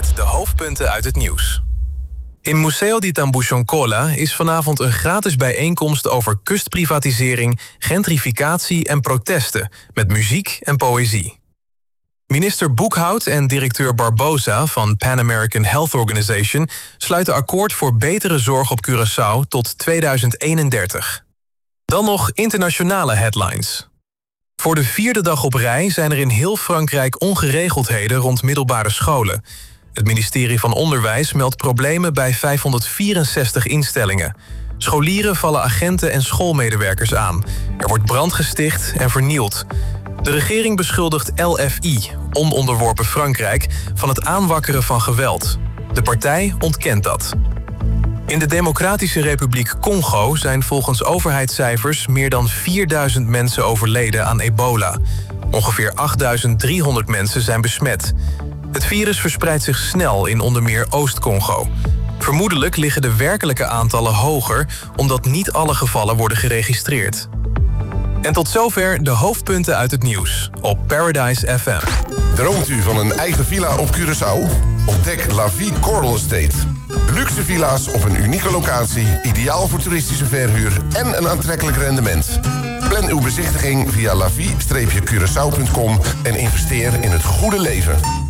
met de hoofdpunten uit het nieuws. In Museo di Tambuscion-Cola is vanavond een gratis bijeenkomst over kustprivatisering, gentrificatie en protesten, met muziek en poëzie. Minister Boekhout en directeur Barbosa van Pan American Health Organization sluiten akkoord voor betere zorg op Curaçao tot 2031. Dan nog internationale headlines. Voor de 4e dag op rij zijn er in heel Frankrijk ongeregeldheden rond middelbare scholen. Het ministerie van Onderwijs meldt problemen bij 564 instellingen. Scholieren vallen agenten en schoolmedewerkers aan. Er wordt brand gesticht en vernield. De regering beschuldigt LFI, ononderworpen Frankrijk, van het aanwakkeren van geweld. De partij ontkent dat. In de Democratische Republiek Congo zijn volgens overheidscijfers meer dan 4000 mensen overleden aan ebola. Ongeveer 8300 mensen zijn besmet. Het virus verspreidt zich snel in onder meer Oost-Congo. Vermoedelijk liggen de werkelijke aantallen hoger, omdat niet alle gevallen worden geregistreerd. En tot zover de hoofdpunten uit het nieuws op Paradise FM. Droomt u van een eigen villa op Curaçao? Ontdek La Vie Coral Estate. Luxe villa's op een unieke locatie, ideaal voor toeristische verhuur en een aantrekkelijk rendement. Plan uw bezichtiging via lavie-curaçao.com en investeer in het goede leven.